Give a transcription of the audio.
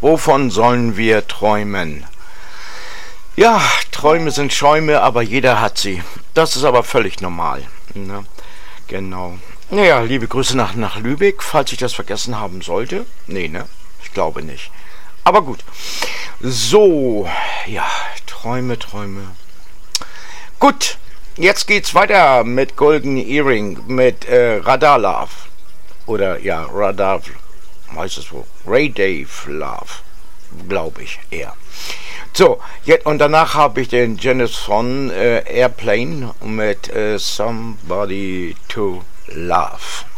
Wovon sollen wir träumen? Ja, Träume sind Schäume, aber jeder hat sie. Das ist aber völlig normal. Ne? Genau. Naja, liebe Grüße nach Lübeck, falls ich das vergessen haben sollte. Nee, ne? Ich glaube nicht. Aber gut. So, ja, Träume. Gut, jetzt geht's weiter mit Golden Earring, mit Radar Love. Oder ja, Radar, heißt es wohl. Ray Dave Love, glaube ich eher. So, jetzt, und danach habe ich den Janis von Airplane mit Somebody to Love.